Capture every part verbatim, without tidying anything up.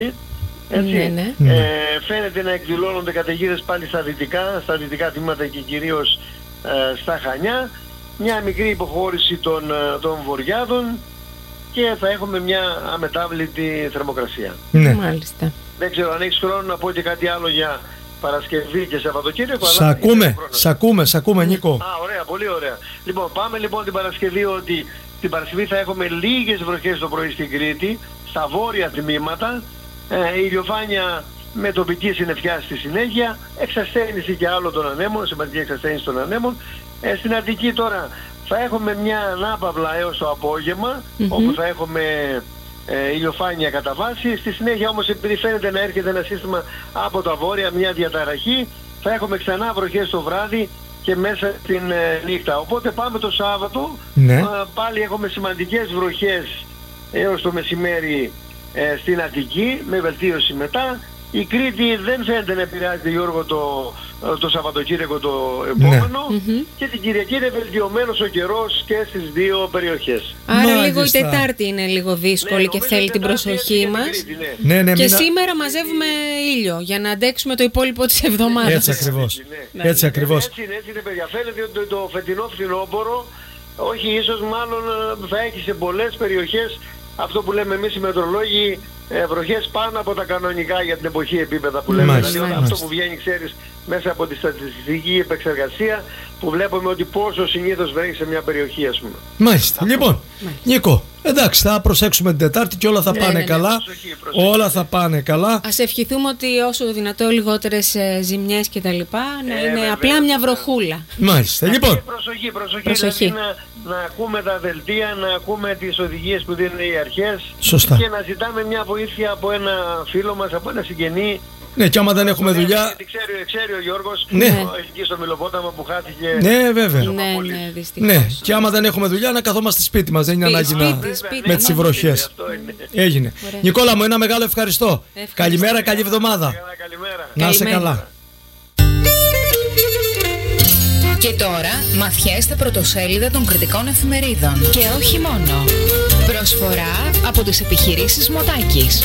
Έτσι. Ναι, ναι. Ε, φαίνεται να εκδηλώνονται καταιγίδες πάλι στα δυτικά, στα δυτικά τμήματα και κυρίως ε, στα Χανιά. Μια μικρή υποχώρηση των, των βορειάδων και θα έχουμε μια αμετάβλητη θερμοκρασία. Ναι. Μάλιστα. Δεν ξέρω αν έχεις χρόνο να πω και κάτι άλλο για Παρασκευή και Σαββατοκύριακο. Σ' ακούμε, σ' ακούμε, σ' ακούμε Νίκο. Α, ωραία, πολύ ωραία. Λοιπόν, πάμε λοιπόν την Παρασκευή ότι την Παρασκευή θα έχουμε λίγες βροχές το πρωί στην Κρήτη, στα βόρεια τμήματα, ε, η ηλιοφάνεια με τοπική συννεφιά στη συνέχεια, εξασθένηση και άλλο των ανέμων, σημαντική εξασθένηση των ανέμων. Ε, στην Αττική τώρα θα έχουμε μια ανάπαυλα έως το απόγευμα, mm-hmm. όπου θα έχουμε ε, ηλιοφάνεια κατά βάση. Στη συνέχεια όμως, επειδή φαίνεται να έρχεται ένα σύστημα από τα βόρεια, μια διαταραχή, θα έχουμε ξανά βροχές το βράδυ και μέσα στην ε, νύχτα. Οπότε πάμε το Σάββατο, ναι. ε, πάλι έχουμε σημαντικές βροχές έως το μεσημέρι ε, στην Αττική, με βελτίωση μετά. Η Κρήτη δεν φαίνεται να επηρεάζεται, Γιώργο, το, το Σαββατοκύριακο το επόμενο, ναι. Και την Κυριακή είναι βελτιωμένος ο καιρός και στις δύο περιοχές. Άρα Μάλιστα. λίγο η Τετάρτη είναι λίγο δύσκολη, ναι, και θέλει την προσοχή μας. Κρήτη, ναι. Ναι, ναι, και μήνα... σήμερα μαζεύουμε ήλιο για να αντέξουμε το υπόλοιπο της εβδομάδας. Έτσι ακριβώς. Ναι. Έτσι ακριβώς. Έτσι είναι, έτσι είναι, παιδιά. Φαίνεται ότι το φετινό φθινόπωρο, όχι ίσως μάλλον θα έχει σε πολλές περιοχές αυτό που λέμε εμείς οι μετρολόγοι, ε, βροχές πάνω από τα κανονικά για την εποχή επίπεδα που λέμε. Μάλιστα, δηλαδή μάλιστα. αυτό που βγαίνει, ξέρεις, μέσα από τη στατιστική επεξεργασία, που βλέπουμε ότι πόσο συνήθως βρέχει σε μια περιοχή, ας πούμε. Μάλιστα. Αυτό. Λοιπόν, Μάλιστα. Νίκο, εντάξει, θα προσέξουμε την Τετάρτη και όλα θα Ναι, πάνε ναι, ναι, καλά. προσοχή, προσοχή. Όλα θα πάνε καλά. Ας ευχηθούμε ότι όσο το δυνατό λιγότερες ε, ζημιές και τα λοιπά, να Ε, είναι βέβαια, απλά μια βέβαια. βροχούλα. Μάλιστα. Λοιπόν, Προσοχή, προσοχή, Προσοχή. δηλαδή να, να ακούμε τα δελτία, να ακούμε τις οδηγίες που δίνουν οι αρχές. Σωστά. Και να ζητάμε μια βοήθεια από ένα φίλο μας, από ένα συγγενή. ναι, και άμα δεν έχουμε δουλειά. Γιατί ξέρει, ξέρει ο Γιώργος, Ναι. ο- εκεί στο Μιλοπόταμο που χάθηκε. Ναι, βέβαια. Ναι, ναι, δυστυχώς. Ναι, και άμα δεν έχουμε δουλειά, να καθόμαστε σπίτι μας. Δεν είναι Σπίτι, ανάγκη να. σπίτι, σπίτι, με ναι, τις ναι. βροχές. Αυτό είναι. Έγινε. Ωραία. Νικόλα μου, ένα μεγάλο ευχαριστώ. Ευχαριστώ. Καλημέρα, καλή εβδομάδα. Καλά, καλημέρα. Να είσαι Καλημέρα. καλά. Και τώρα μαθιές στα πρωτοσέλιδα των κριτικών εφημερίδων. Και όχι μόνο. Προσφορά από τις επιχειρήσεις Μοτάκης.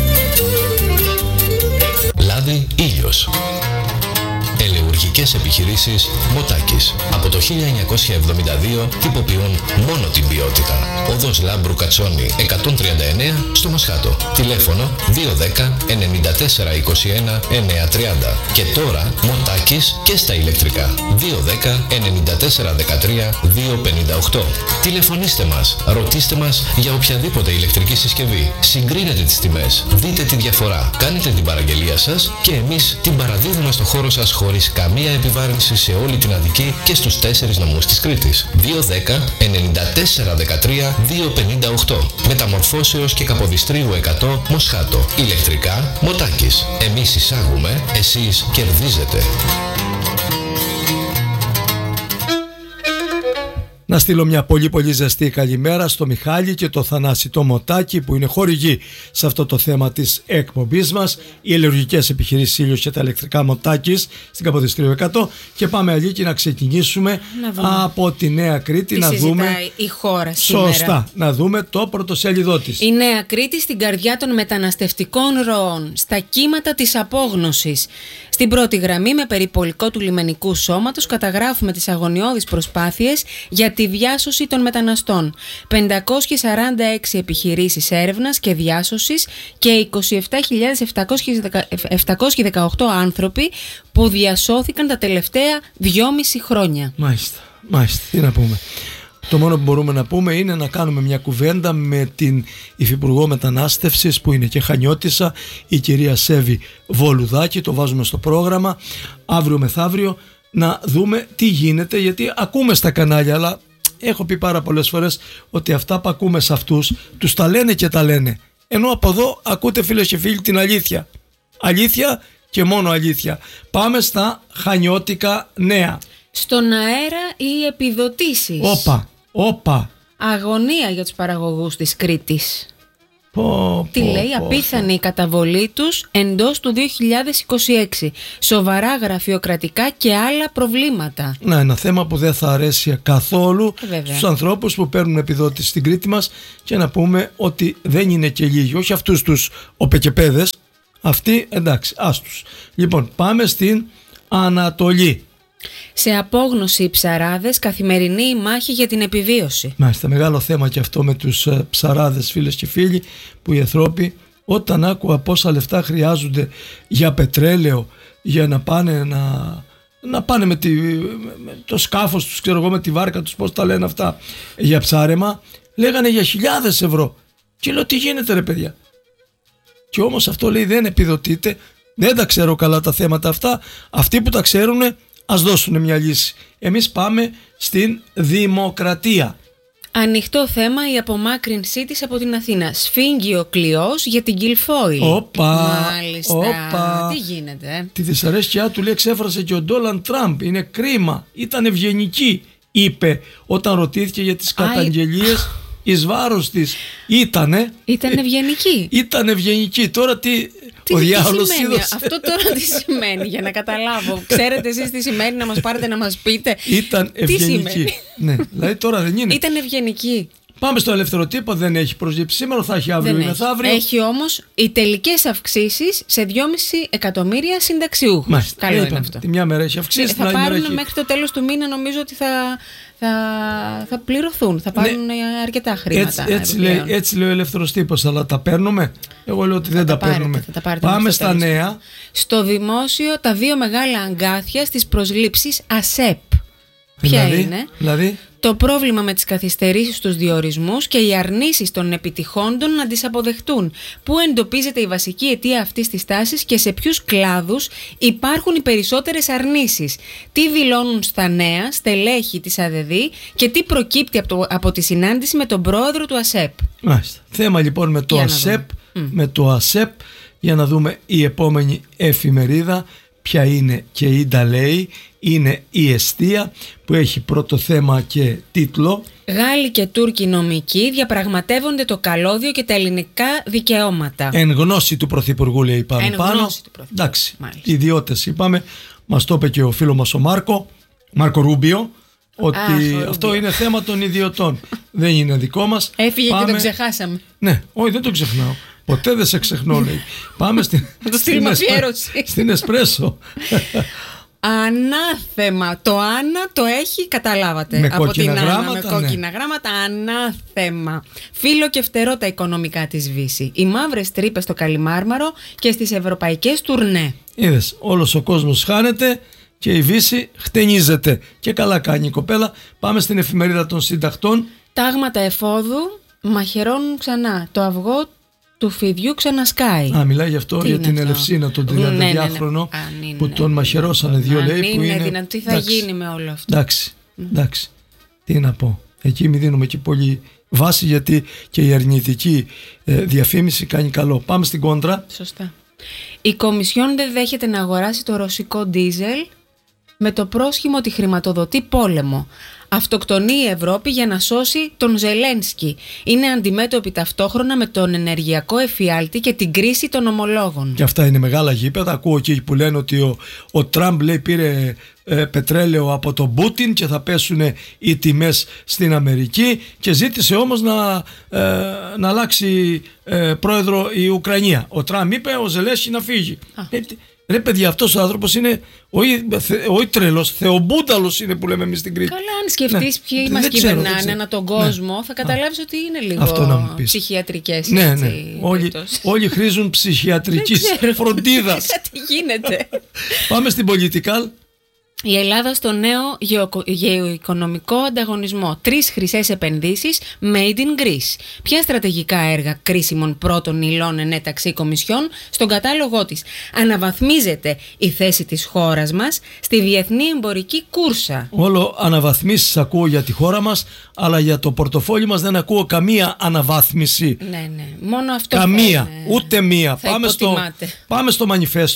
Λάδι ήλιος. Ελεουργικές επιχειρήσεις Μοτάκης. Από το χίλια εννιακόσια εβδομήντα δύο τυποποιούν μόνο την ποιότητα. Οδός Λάμπρου Κατσόνη εκατόν τριάντα εννέα στο Μασχάτο. Τηλέφωνο δύο ένα μηδέν εννιά τέσσερα είκοσι ένα εννιακόσια τριάντα. Και τώρα Μοτάκης και στα ηλεκτρικά. δύο ένα εννιά τέσσερα δεκατρία δύο πενήντα οκτώ. Τηλεφωνήστε μας, ρωτήστε μας για οποιαδήποτε ηλεκτρική συσκευή. Συγκρίνετε τις τιμές, δείτε τη διαφορά, κάνετε την παραγγελία σας και εμείς την παραδίδουμε στο χώρο σας χωρίς καμία επιβάρυνση σε όλη την Αττική και στους τέσσερις νομούς της Κρήτης. δύο ένα μηδέν εννιά τέσσερα δεκατρία δύο πενήντα οκτώ. Μεταμορφώσεως και Καποδιστρίου εκατό Μοσχάτο. Ηλεκτρικά Μοτάκης. Εμείς εισάγουμε, εσείς κερδίζετε. Να στείλω μια πολύ πολύ ζεστή καλημέρα στο Μιχάλη και το Θανάση το Μοτάκη, που είναι χορηγοί σε αυτό το θέμα της εκπομπής μας, οι ελεουργικές επιχειρήσεις Ήλιος και τα ηλεκτρικά Μοτάκης στην Καποδιστρίου εκατό. Και πάμε, Αλίκη, να ξεκινήσουμε να από τη Νέα Κρήτη. Τι να δούμε η χώρα σήμερα. Σωστά, να δούμε το πρωτοσέλιδό της. Η Νέα Κρήτη στην καρδιά των μεταναστευτικών ροών, στα κύματα της απόγνωσης. Στην πρώτη γραμμή, με περιπολικό του λιμενικού σώματος, καταγράφουμε τις αγωνιώδεις προσπάθειες για τη διάσωση των μεταναστών. πεντακόσιες σαράντα έξι επιχειρήσεις έρευνας και διάσωσης και είκοσι επτά χιλιάδες επτακόσιοι δεκαοκτώ άνθρωποι που διασώθηκαν τα τελευταία δυόμιση χρόνια. Μάλιστα, μάλιστα, τι να πούμε. Το μόνο που μπορούμε να πούμε είναι να κάνουμε μια κουβέντα με την Υφυπουργό Μετανάστευσης, που είναι και Χανιώτισσα, η κυρία Σέβη Βολουδάκη. Το βάζουμε στο πρόγραμμα αύριο μεθαύριο, να δούμε τι γίνεται, γιατί ακούμε στα κανάλια, αλλά έχω πει πάρα πολλές φορές ότι αυτά που ακούμε σε αυτούς τους τα λένε και τα λένε, ενώ από εδώ ακούτε, φίλες και φίλοι, την αλήθεια. Αλήθεια και μόνο αλήθεια. Πάμε στα χανιώτικα νέα. Στον αέρα οι επιδοτήσεις. Όπα, όπα. Αγωνία για τους παραγωγούς της Κρήτης. Πω, Τι πω, λέει, πω, απίθανη η καταβολή τους εντός του δύο χιλιάδες είκοσι έξι. Σοβαρά γραφειοκρατικά και άλλα προβλήματα. Να, ένα θέμα που δεν θα αρέσει καθόλου Ε, βέβαια. στους ανθρώπους που παίρνουν επιδότηση στην Κρήτη μας, και να πούμε ότι δεν είναι και λίγοι, όχι αυτούς τους οπεκεπέδες, αυτοί εντάξει, άστους. Λοιπόν, πάμε στην Ανατολή. Σε απόγνωση οι ψαράδες, καθημερινή η μάχη για την επιβίωση. Μάλιστα, μεγάλο θέμα και αυτό με τους ε, ψαράδες, φίλες και φίλοι, που οι ανθρώποι όταν άκουγα πόσα λεφτά χρειάζονται για πετρέλαιο, για να πάνε να, να πάνε με, τη, με το σκάφος τους, ξέρω εγώ, με τη βάρκα τους, πώς τα λένε αυτά, για ψάρεμα, λέγανε για χιλιάδες ευρώ. Και λέω, τι γίνεται ρε παιδιά? Και όμως αυτό, λέει, δεν επιδοτείται. Δεν τα ξέρω καλά τα θέματα αυτά. Αυτοί που τα ξέρουν ας δώσουν μια λύση. Εμείς πάμε στην Δημοκρατία. Ανοιχτό θέμα η απομάκρυνσή της από την Αθήνα. Σφίγγει ο κλειός για την Κιλφόη. Όπα, Μάλιστα. όπα. Τι γίνεται, ε? Τη δυσαρέσκειά του, λέει, εξέφρασε και ο Ντόναλντ Τραμπ. Είναι κρίμα. Ήταν ευγενική, είπε όταν ρωτήθηκε για τις καταγγελίες εις βάρος της. Ήτανε. Ήταν ευγενική. Ήταν ευγενική. Τώρα τι... Τι, ο τι διάολος σημαίνει είδωσε. αυτό τώρα, τι σημαίνει, για να καταλάβω? Ξέρετε εσείς τι σημαίνει, να μας πάρετε να μας πείτε? Ήταν Τι ευγενική. σημαίνει? Ναι, δηλαδή τώρα δεν είναι. Ήταν ευγενική. Πάμε στο ελευθεροτύπο, δεν έχει προσλήψει σήμερα, θα έχει αύριο Δεν ή έχει. μεθαύριο. Έχει όμως οι τελικές αυξήσεις σε δυόμισι εκατομμύρια συνταξιούχους. Μάλιστα. Καλό είναι Είπαμε, αυτό. τη μια μέρα έχει αυξήσει, Ε, την θα άλλη μέρα πάρουν έχει... μέχρι το τέλος του μήνα, νομίζω ότι θα, θα, θα πληρωθούν. Θα πάρουν αρκετά χρήματα. Έτσι, έτσι, λέει, έτσι λέει ο ελεύθερος τύπος, αλλά τα παίρνουμε. Εγώ λέω ότι δεν τα, τα πάρετε, παίρνουμε. θα τα πάρετε Πάμε μέχρι το στα τέλος. νέα. Στο δημόσιο, τα δύο μεγάλα αγκάθια στις προσλήψεις ΑΣΕΠ. Ποια δηλαδή, είναι? Δηλαδή, Το πρόβλημα με τις καθυστερήσεις στους διορισμούς και οι αρνήσεις των επιτυχόντων να τις αποδεχτούν. Πού εντοπίζεται η βασική αιτία αυτής της τάσης και σε ποιους κλάδους υπάρχουν οι περισσότερες αρνήσεις? Τι δηλώνουν στα νέα στελέχη της ΑΔΔ και τι προκύπτει από, το, από τη συνάντηση με τον πρόεδρο του ΑΣΕΠ? μάλιστα. Θέμα λοιπόν με το Για να ΑΣΕΠ, δούμε. με το ΑΣΕΠ, για να δούμε η επόμενη εφημερίδα ποια είναι και η ντα λέει. Είναι η Εστία που έχει πρώτο θέμα και τίτλο Γάλλοι και Τούρκοι νομικοί διαπραγματεύονται το καλώδιο και τα ελληνικά δικαιώματα. εν γνώση του Πρωθυπουργού, λέει πάνω Εν πάνω. γνώση του Πρωθυπουργού. Εντάξει, Μάλιστα. ιδιώτες είπαμε. Μας το είπε και ο φίλος μας ο Μάρκο Μάρκο Ρούμπιο, ότι Αχ, ο αυτό Ρούμπιο. είναι θέμα των ιδιωτών. Δεν είναι δικό μας. Έφυγε Πάμε... και τον ξεχάσαμε. Ναι, όχι, δεν τον ξεχνάω. Ποτέ δεν σε ξεχνώ, λέει. Πάμε στην, Να το στείλουμε στην, εσπρέ- αφιέρωση. στην Εσπρέσο. Ανάθεμα. Το Άννα το έχει, καταλάβατε. Με από κόκκινα την Άννα, γράμματα, με ναι. κόκκινα γράμματα. Ανάθεμα. Φίλο και φτερό τα οικονομικά της Βύση. Οι μαύρες τρύπες στο Καλιμάρμαρο και στις ευρωπαϊκές τουρνέ. Είδες, όλος ο κόσμος χάνεται και η Βύση χτενίζεται. Και καλά κάνει η κοπέλα. Πάμε στην εφημερίδα των συντακτών. Τάγματα εφόδου μαχαιρώνουν ξανά. Το αυγό του φιδιού ξανασκάει. Α, μιλάει γι' αυτό, Τι για είναι την αυτό? Ελευσίνα, τον Ναι, ναι, ναι. τριανταδιάχρονο Αν είναι, που τον μαχαιρώσανε δύο, Αν λέει. Που είναι είναι δυνατό, τι θα εντάξει. γίνει με όλο αυτό? Εντάξει, εντάξει. Τι να πω. Εκεί μην δίνουμε και πολύ βάση, γιατί και η αρνητική ε, διαφήμιση κάνει καλό. Πάμε στην κόντρα. Σωστά. Η Κομισιόν δεν δέχεται να αγοράσει το ρωσικό ντίζελ με το πρόσχημο ότι χρηματοδοτεί πόλεμο. Αυτοκτονεί η Ευρώπη για να σώσει τον Ζελένσκι. Είναι αντιμέτωπη ταυτόχρονα με τον ενεργειακό εφιάλτη και την κρίση των ομολόγων. Και αυτά είναι μεγάλα γήπεδα. Ακούω εκεί που λένε ότι ο, ο Τραμπ, λέει, πήρε ε, πετρέλαιο από τον Πούτιν και θα πέσουν οι τιμές στην Αμερική, και ζήτησε όμως να, ε, να αλλάξει ε, πρόεδρο η Ουκρανία. Ο Τραμπ είπε ο Ζελένσκι να φύγει. Ε, Ρε παιδιά, αυτός ο άνθρωπος είναι όχι, θε, όχι τρελός, θεομπούταλος είναι που λέμε εμείς στην Κρήτη. Καλά, αν σκεφτείς Ναι. ποιοι Δεν μας ξέρω, δεν κυβερνάνε ξέρω. ανά τον Ναι. κόσμο, θα καταλάβεις ότι είναι λίγο Αυτό να μου πεις. ψυχιατρικές. Ναι, έτσι, ναι. Όλοι, περιπτώσεις. όλοι χρήζουν ψυχιατρικής Δεν ξέρω. φροντίδας. Τι γίνεται. Πάμε στην Πολιτικάλ. Η Ελλάδα στο νέο γεωκο- γεωοικονομικό ανταγωνισμό. Τρεις χρυσές επενδύσεις made in Greece. Ποια στρατηγικά έργα κρίσιμων πρώτων υλών ενέταξε η Κομισιόν στον κατάλογό της? Αναβαθμίζεται η θέση της χώρας μας στη διεθνή εμπορική κούρσα. Όλο αναβαθμίσεις ακούω για τη χώρα μας, αλλά για το πορτοφόλι μας δεν ακούω καμία αναβάθμιση. Ναι, ναι. Μόνο αυτό Καμία, θα είναι- ούτε μία. θα Πάμε στο, υποτιμάται. πάμε στο μανιφέστο.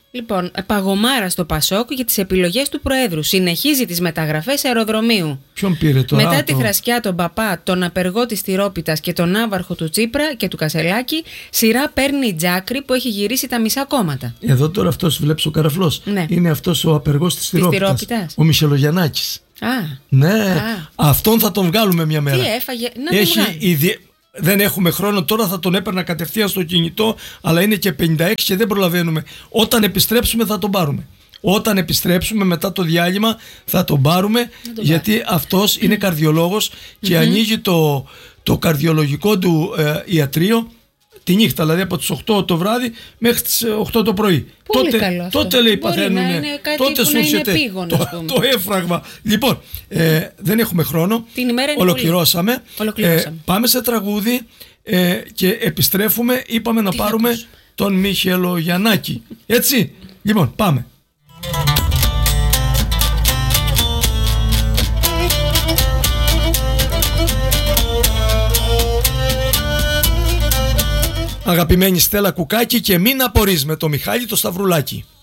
Λοιπόν, παγωμάρα στο Πασόκ για τις επιλογές του Προέδρου. Συνεχίζει τις μεταγραφές αεροδρομίου. Ποιον πήρε τώρα? Μετά Α, τη το... θρασκιά, τον παπά, τον απεργό της Τυρόπιτας και τον άβαρχο του Τσίπρα και του Κασελάκη, σειρά παίρνει η Τζάκρη που έχει γυρίσει τα μισά κόμματα. Εδώ τώρα αυτός βλέπεις ο Καραφλός. Ναι. Είναι αυτός ο απεργός της Τυρόπιτας. Ο Μισελογιαννάκης. Α. Ναι, Α. αυτόν θα τον βγάλουμε μια μέρα. Τι έφαγε, να έχει τον βγάλει. ιδι... Δεν έχουμε χρόνο τώρα, θα τον έπαιρνα κατευθείαν στο κινητό, αλλά είναι και πενήντα έξι και δεν προλαβαίνουμε. Όταν επιστρέψουμε θα τον πάρουμε. Όταν επιστρέψουμε μετά το διάλειμμα θα τον πάρουμε, τον γιατί πάρει. αυτός είναι καρδιολόγος και mm-hmm. ανοίγει το, το καρδιολογικό του ε, ιατρείο τη νύχτα, δηλαδή από τις οκτώ το βράδυ μέχρι τις οκτώ το πρωί. Πολύ τότε, καλό αυτό. τότε λέει Μπορεί παθαίνουν, να είναι κάτι τότε που σου να είναι έρχεται επίγον, το, το έφραγμα. Λοιπόν, ε, δεν έχουμε χρόνο. Την ημέρα είναι Ολοκληρώσαμε. Πολύ. Ολοκληρώσαμε. Ε, πάμε σε τραγούδι ε, και επιστρέφουμε. Είπαμε να Τι πάρουμε τον Μιχελογιαννάκη. Έτσι. Λοιπόν, πάμε. Αγαπημένη Στέλλα Κουκάκη, και μην απορείς με το Μιχάλη το Σταυρουλάκη.